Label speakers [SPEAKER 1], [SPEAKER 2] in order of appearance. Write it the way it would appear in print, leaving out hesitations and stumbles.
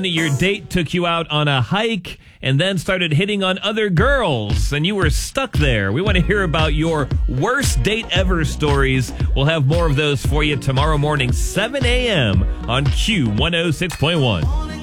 [SPEAKER 1] Your date took you out on a hike and then started hitting on other girls, and you were stuck there. We want to hear about your worst date ever stories. We'll have more of those for you tomorrow morning, 7 a.m. on Q106.1.